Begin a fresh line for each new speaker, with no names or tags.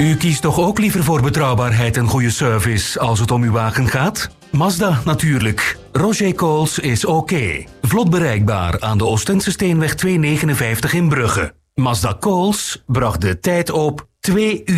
U kiest toch ook liever voor betrouwbaarheid en goede service als het om uw wagen gaat? Mazda natuurlijk. Roger Coles is oké. Vlot bereikbaar aan de Oostense Steenweg 259 in Brugge. Mazda Coles bracht de tijd op 2 uur.